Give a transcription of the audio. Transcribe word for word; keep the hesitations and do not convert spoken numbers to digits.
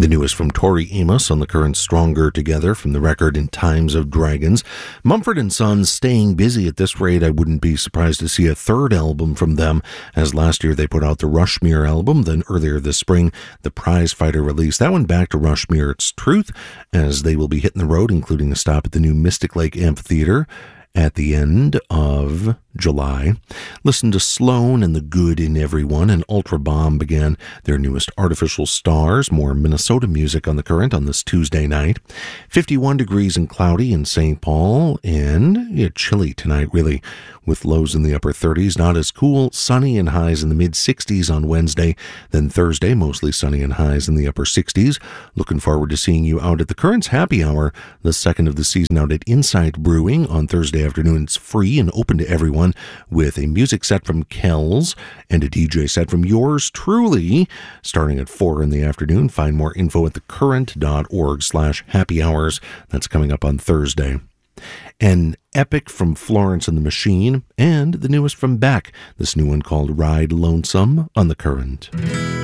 The newest from Tori Amos on the current Stronger Together from the record In Times of Dragons. Mumford and Sons staying busy at this rate. I wouldn't be surprised to see a third album from them, as last year they put out the Rushmere album, then earlier this spring the Prize Fighter release. That one back to Rushmere, It's Truth, as they will be hitting the road, including a stop at the new Mystic Lake Amphitheater at the end of July. Listen to Sloan and the Good in Everyone, and Ultra Bomb began their newest Artificial Stars. More Minnesota music on the current on this Tuesday night. fifty-one degrees and cloudy in Saint Paul, and yeah, chilly tonight, really, with lows in the upper thirties. Not as cool, sunny and highs in the mid-sixties on Wednesday. Then Thursday, mostly sunny and highs in the upper sixties. Looking forward to seeing you out at the Currents Happy Hour, the second of the season, out at Insight Brewing on Thursday afternoon. It's free and open to everyone, with a music set from Kells and a D J set from yours truly, starting at four in the afternoon. Find more info at thecurrent.org slash happy hours. That's coming up on Thursday. An epic from Florence and the Machine, and the newest from Beck, this new one called Ride Lonesome on The Current.